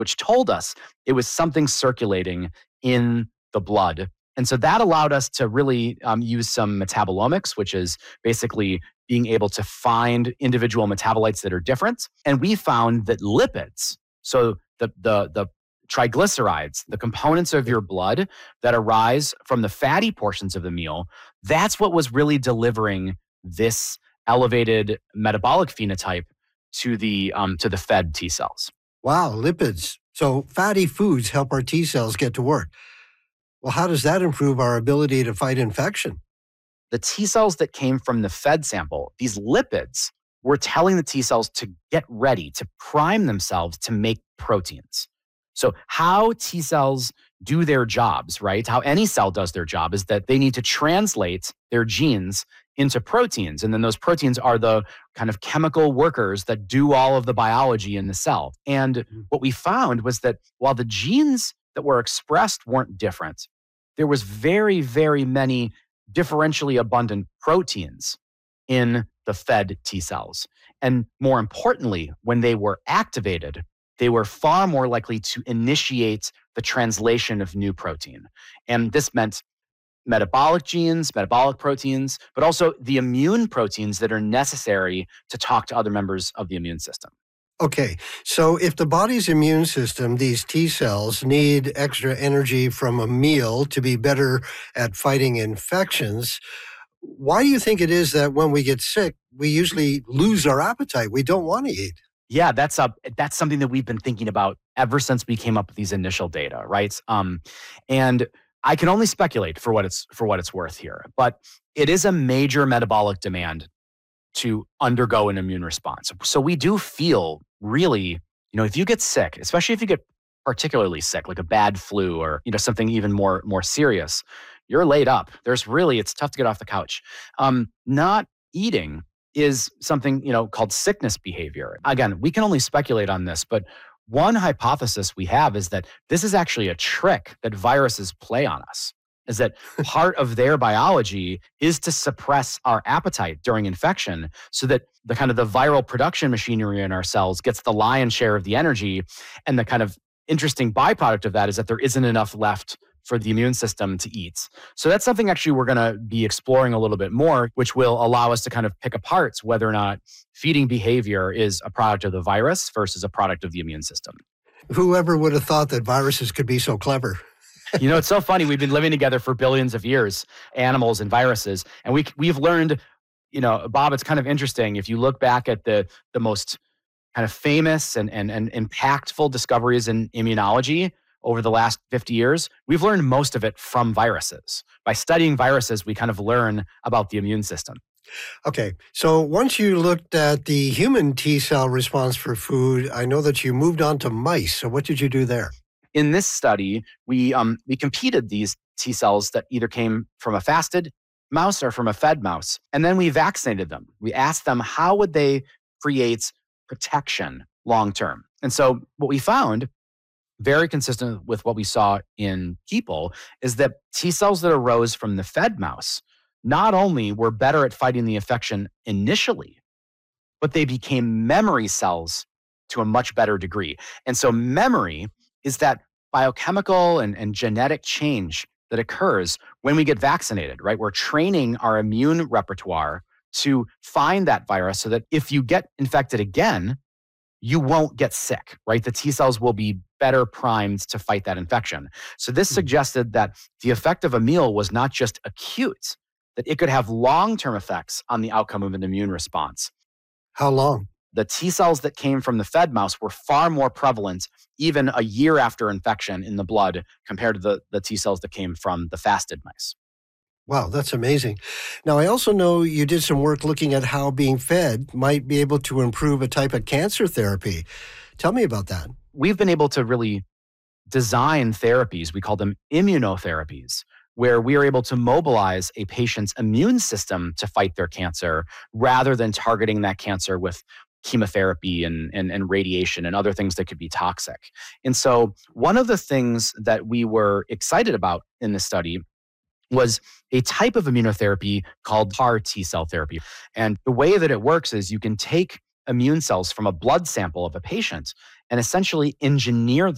which told us it was something circulating in the blood. And so that allowed us to really use some metabolomics, which is basically being able to find individual metabolites that are different. And we found that lipids, so the triglycerides, the components of your blood that arise from the fatty portions of the meal, that's what was really delivering this elevated metabolic phenotype to the fed T cells. Wow, lipids. So fatty foods help our T cells get to work. Well, how does that improve our ability to fight infection? The T cells that came from the fed sample, these lipids were telling the T cells to get ready, to prime themselves to make proteins. So how T cells do their jobs, right? How any cell does their job is that they need to translate their genes into proteins. And then those proteins are the kind of chemical workers that do all of the biology in the cell. And what we found was that while the genes that were expressed weren't different, there was very, very many differentially abundant proteins in the fed T cells. And more importantly, when they were activated, they were far more likely to initiate the translation of new protein. And this meant metabolic genes, metabolic proteins, but also the immune proteins that are necessary to talk to other members of the immune system. Okay, so if the body's immune system, these T cells, need extra energy from a meal to be better at fighting infections, why do you think it is that when we get sick, we usually lose our appetite? We don't want to eat. Yeah, that's something that we've been thinking about ever since we came up with these initial data, right? And I can only speculate for what it's worth here, but it is a major metabolic demand to undergo an immune response. So we do feel really, if you get sick, especially if you get particularly sick, like a bad flu or something even more serious, you're laid up. It's tough to get off the couch. Not eating is something called sickness behavior. Again, we can only speculate on this, but one hypothesis we have is that this is actually a trick that viruses play on us. Is that part of their biology is to suppress our appetite during infection so that the kind of the viral production machinery in our cells gets the lion's share of the energy. And the kind of interesting byproduct of that is that there isn't enough left for the immune system to eat. So that's something actually we're going to be exploring a little bit more, which will allow us to kind of pick apart whether or not feeding behavior is a product of the virus versus a product of the immune system. Whoever would have thought that viruses could be so clever? It's so funny. We've been living together for billions of years, animals and viruses. And we've learned, Bob, it's kind of interesting. If you look back at the most kind of famous and impactful discoveries in immunology over the last 50 years, we've learned most of it from viruses. By studying viruses, we kind of learn about the immune system. Okay, so once you looked at the human T cell response for food, I know that you moved on to mice. So what did you do there? In this study, we competed these T cells that either came from a fasted mouse or from a fed mouse, and then we vaccinated them. We asked them how would they create protection long term. And so what we found, very consistent with what we saw in people, is that T cells that arose from the fed mouse not only were better at fighting the infection initially, but they became memory cells to a much better degree. And so memory is that biochemical and genetic change that occurs when we get vaccinated, right? We're training our immune repertoire to find that virus so that if you get infected again, you won't get sick, right? The T cells will be better primed to fight that infection. So this suggested that the effect of a meal was not just acute, that it could have long-term effects on the outcome of an immune response. How long? The T cells that came from the fed mouse were far more prevalent even a year after infection in the blood compared to the T cells that came from the fasted mice. Wow, that's amazing. Now, I also know you did some work looking at how being fed might be able to improve a type of cancer therapy. Tell me about that. We've been able to really design therapies, we call them immunotherapies, where we are able to mobilize a patient's immune system to fight their cancer rather than targeting that cancer with chemotherapy and radiation and other things that could be toxic. And so one of the things that we were excited about in this study was a type of immunotherapy called CAR T cell therapy. And the way that it works is you can take immune cells from a blood sample of a patient and essentially engineer